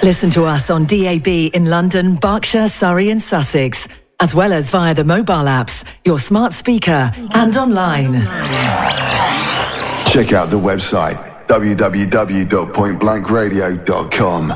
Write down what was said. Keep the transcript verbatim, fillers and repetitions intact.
Listen to us on D A B in London, Berkshire, Surrey and Sussex, as well as via the mobile apps, your smart speaker and online. Check out the website w w w dot point blank radio dot com.